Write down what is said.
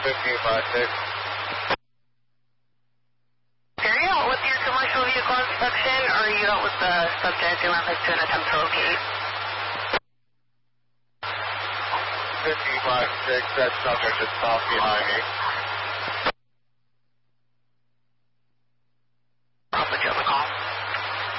1556. Are you out with your commercial vehicle inspection, or are you out with the subject in reference to an attempt to locate? 1556, that subject just stopped behind me.